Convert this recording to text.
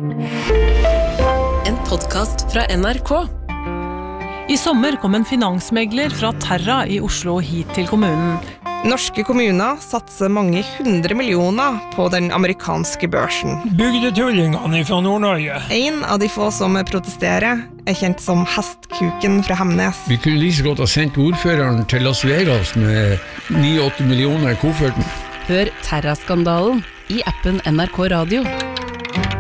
En podcast fra NRK. I sommer kom en finansmegler fra Terra i Oslo hit til kommunen. Norske kommuner satser mange 100 millioner på den amerikanske børsen. Bygdetullingene fra Nord-Norge. En av de få som protesterer kjent som Hestkuken fra Hemnes. Vi kunne like så godt ha sendt ordføreren til Las Vegas med 9-8 millioner i kofferten. Hør Terra-skandalen i appen NRK Radio.